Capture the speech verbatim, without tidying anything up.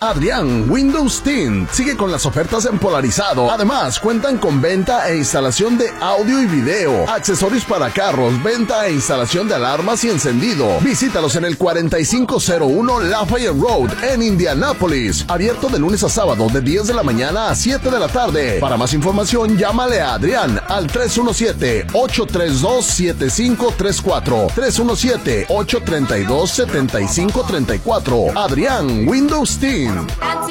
Adrián Windows Tint sigue con las ofertas en polarizado. Además, cuentan con venta e instalación de audio y video, accesorios para carros, venta e instalación de alarmas y encendido. Visítalos en el cuarenta y cinco cero uno Lafayette Road en Indianápolis. Abierto de lunes a sábado de diez de la mañana a siete de la tarde. Para más información, llámale a Adrián al tres uno siete, ocho tres dos, siete cinco tres cuatro. tres uno siete, ocho tres dos, siete cinco tres cuatro. Adrián Windows Team.